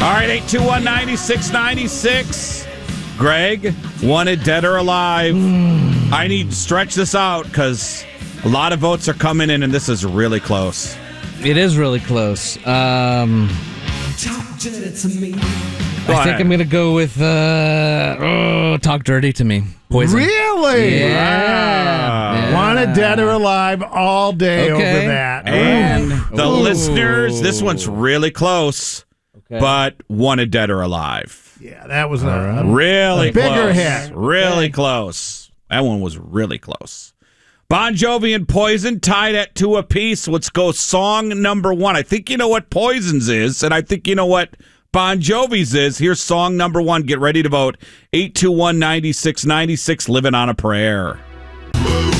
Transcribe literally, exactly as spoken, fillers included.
All right, eight two one, nine six nine six. Greg, wanted dead or alive. Mm. I need to stretch this out because a lot of votes are coming in, and this is really close. It is really close. Um, Talk dirty to me. I think I'm going to go with uh, oh, Talk Dirty to Me. Poison. Really? Yeah. Yeah. Wanted dead or alive all day Okay. over that. And the Ooh. listeners, this one's really close, Okay. but wanted dead or alive. Yeah, that was a, Really A bigger close. hit. Really close. That one was really close. Bon Jovi and Poison tied at two apiece. Let's go song number one. I think you know what Poison's is, and I think you know what Bon Jovi's is. Here's song number one. Get ready to vote. eight two one, nine six nine six, Living on a Prayer.